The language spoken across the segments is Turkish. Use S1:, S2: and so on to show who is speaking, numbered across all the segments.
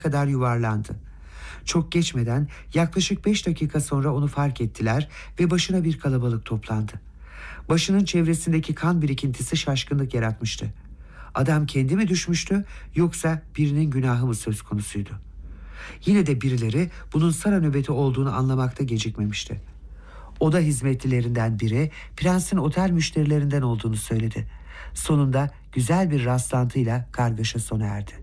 S1: kadar yuvarlandı. Çok geçmeden yaklaşık 5 dakika sonra onu fark ettiler ve başına bir kalabalık toplandı. Başının çevresindeki kan birikintisi şaşkınlık yaratmıştı. Adam kendi mi düşmüştü yoksa birinin günahı mı söz konusuydu? Yine de birileri bunun Sara nöbeti olduğunu anlamakta gecikmemişti. Oda hizmetlilerinden biri prensin otel müşterilerinden olduğunu söyledi. Sonunda güzel bir rastlantıyla kargaşa sona erdi.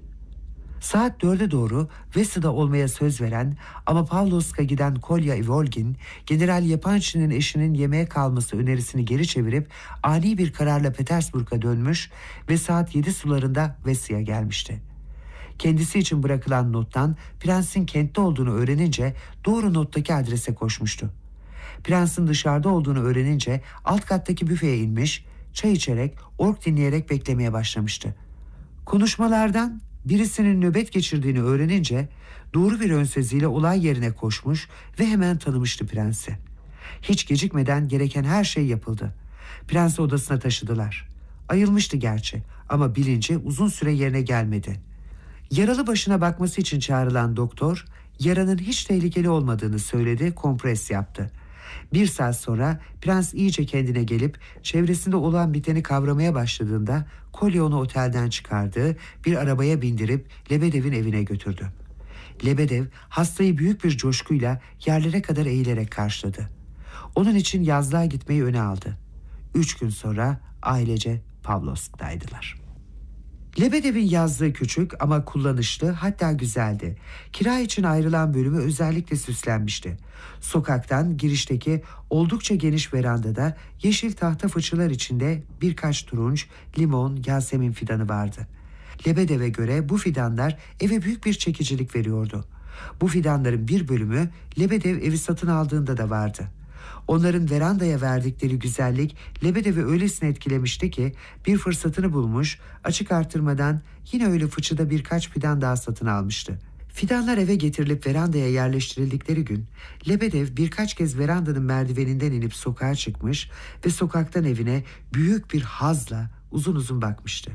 S1: Saat 4'e doğru Vesa'da olmaya söz veren ama Pavlovsk'a giden Kolya Ivolgin, General Yapançi'nin eşinin yemeğe kalması önerisini geri çevirip ani bir kararla Petersburg'a dönmüş ve saat 7 sularında Vesa'ya gelmişti. Kendisi için bırakılan nottan prensin kentte olduğunu öğrenince doğru nottaki adrese koşmuştu. Prensin dışarıda olduğunu öğrenince alt kattaki büfeye inmiş, çay içerek, org dinleyerek beklemeye başlamıştı. Konuşmalardan birisinin nöbet geçirdiğini öğrenince doğru bir önseziyle olay yerine koşmuş ve hemen tanımıştı prensi. Hiç gecikmeden gereken her şey yapıldı. Prensi odasına taşıdılar. Ayılmıştı gerçi ama bilinci uzun süre yerine gelmedi. Yaralı başına bakması için çağrılan doktor, yaranın hiç tehlikeli olmadığını söyledi, kompres yaptı. 1 saat sonra prens iyice kendine gelip çevresinde olan biteni kavramaya başladığında Kolya onu otelden çıkardı, bir arabaya bindirip Lebedev'in evine götürdü. Lebedev hastayı büyük bir coşkuyla yerlere kadar eğilerek karşıladı. Onun için yazlığa gitmeyi öne aldı. 3 gün sonra ailece Pavlovsk'taydılar. Lebedev'in yazlığı küçük ama kullanışlı, hatta güzeldi. Kira için ayrılan bölümü özellikle süslenmişti. Sokaktan girişteki oldukça geniş verandada yeşil tahta fıçılar içinde birkaç turunç, limon, yasemin fidanı vardı. Lebedev'e göre bu fidanlar eve büyük bir çekicilik veriyordu. Bu fidanların bir bölümü Lebedev evi satın aldığında da vardı. Onların verandaya verdikleri güzellik Lebedev'i öylesine etkilemişti ki bir fırsatını bulmuş, açık artırmadan yine öyle fıçıda birkaç fidan daha satın almıştı. Fidanlar eve getirilip verandaya yerleştirildikleri gün Lebedev birkaç kez verandanın merdiveninden inip sokağa çıkmış ve sokaktan evine büyük bir hazla uzun uzun bakmıştı.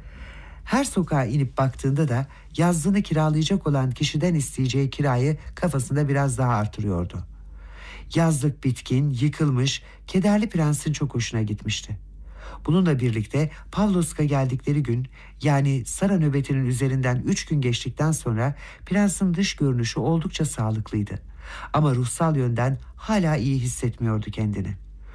S1: Her sokağa inip baktığında da yazlığını kiralayacak olan kişiden isteyeceği kirayı kafasında biraz daha artırıyordu. Yazlık bitkin, yıkılmış, kederli prensin çok hoşuna gitmişti. Bununla birlikte Pavlovsk'a geldikleri gün, yani Sara nöbetinin üzerinden 3 gün geçtikten sonra prensin dış görünüşü oldukça sağlıklıydı. Ama ruhsal yönden hala iyi hissetmiyordu kendini.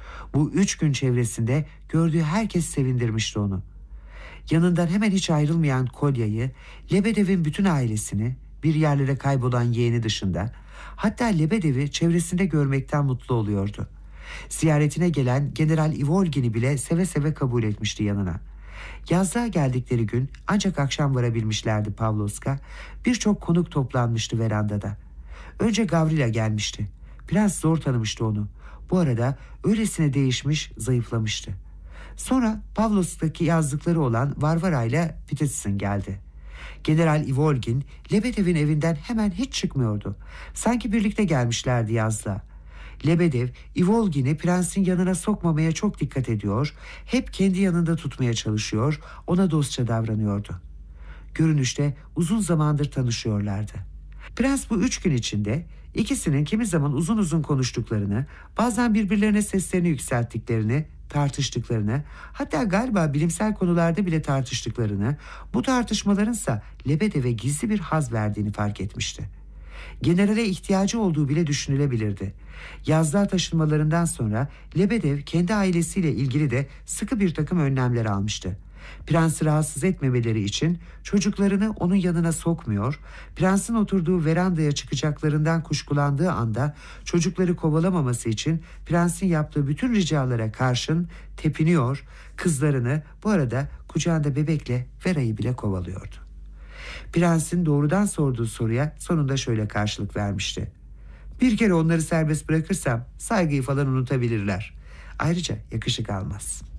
S1: Bu 3 gün çevresinde gördüğü herkes sevindirmişti onu. Yanından hemen hiç ayrılmayan Kolya'yı, Lebedev'in bütün ailesini, bir yerlere kaybolan yeğeni dışında, hatta Lebedev'i çevresinde görmekten mutlu oluyordu. Ziyaretine gelen General Ivolgin'i bile seve seve kabul etmişti yanına. Yazlığa geldikleri gün ancak akşam varabilmişlerdi Pavlovsk'a. Birçok konuk toplanmıştı verandada. Önce Gavrila gelmişti. Prens zor tanımıştı onu. Bu arada öylesine değişmiş, zayıflamıştı. Sonra Pavlovsk'taki yazdıkları olan Varvara ile Vitezsin geldi. General Ivolgin, Lebedev'in evinden hemen hiç çıkmıyordu. Sanki birlikte gelmişlerdi yazlığa. Lebedev, Ivolgin'i prensin yanına sokmamaya çok dikkat ediyor, hep kendi yanında tutmaya çalışıyor, ona dostça davranıyordu. Görünüşte uzun zamandır tanışıyorlardı. Prens bu 3 gün içinde ikisinin kimi zaman uzun uzun konuştuklarını, bazen birbirlerine seslerini yükselttiklerini, tartıştıklarını, hatta galiba bilimsel konularda bile tartıştıklarını, bu tartışmalarınsa Lebedev'e gizli bir haz verdiğini fark etmişti. Generale ihtiyacı olduğu bile düşünülebilirdi. Yazlığa taşınmalarından sonra Lebedev kendi ailesiyle ilgili de sıkı bir takım önlemler almıştı. Prensi rahatsız etmemeleri için çocuklarını onun yanına sokmuyor, prensin oturduğu verandaya çıkacaklarından kuşkulandığı anda çocukları kovalamaması için prensin yaptığı bütün ricalara karşın tepiniyor, kızlarını, bu arada kucağında bebekle Vera'yı bile kovalıyordu. Prensin doğrudan sorduğu soruya sonunda şöyle karşılık vermişti: "Bir kere onları serbest bırakırsam saygıyı falan unutabilirler. Ayrıca yakışık almaz."